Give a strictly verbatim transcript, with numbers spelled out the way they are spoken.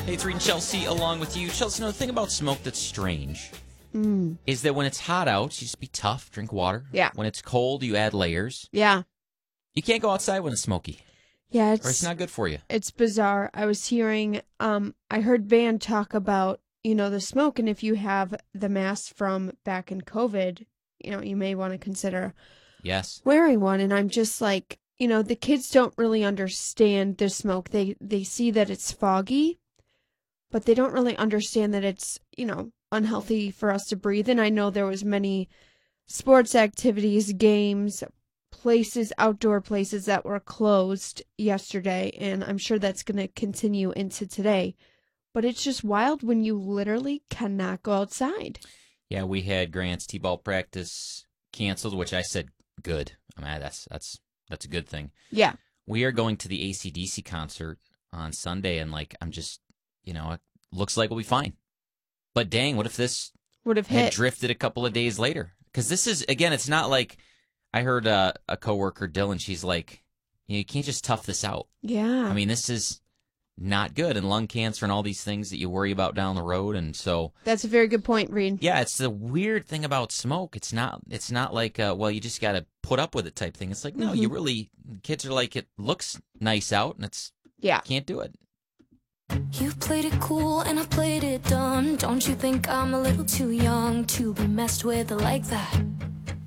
Hey, it's Reed and Chelsea along with you. Chelsea, you know, the thing about smoke that's strange Mm. is that when it's hot out, you just be tough, drink water. Yeah. When it's cold, you add layers. Yeah. You can't go outside when it's smoky, Yeah, or it's it's not good for you. it's bizarre. I was hearing, um, I heard Van talk about, you know, the smoke, and if you have the mask from back in COVID, you know, you may want to consider Yes. wearing one. And I'm just like, you know, the kids don't really understand the smoke. They they see that it's foggy, but they don't really understand that it's, you know, unhealthy for us to breathe. And I know there was many sports activities, games, places, outdoor places that were closed yesterday, and I'm sure that's going to continue into today. But it's just wild when you literally cannot go outside. Yeah, we had Grant's t-ball practice canceled, which I said good. I mean, that's that's that's a good thing. Yeah. We are going to the A C D C concert on Sunday, and like I'm just, you know, it looks like we'll be fine. But dang, what if this Would have had hit. drifted a couple of days later? Because this is, again, it's not like I heard uh, a coworker, Dylan, she's like, you know, you can't just tough this out. Yeah. I mean, this is not good, and lung cancer and all these things that you worry about down the road. And so, That's a very good point, Reed. yeah, it's the weird thing about smoke. It's not, it's not like, uh, well, you just got to put up with it type thing. It's like, no, Mhm. you really, kids are like, it looks nice out, and it's, Yeah. can't do it. You played it cool and I played it dumb. Don't you think I'm a little too young to be messed with like that?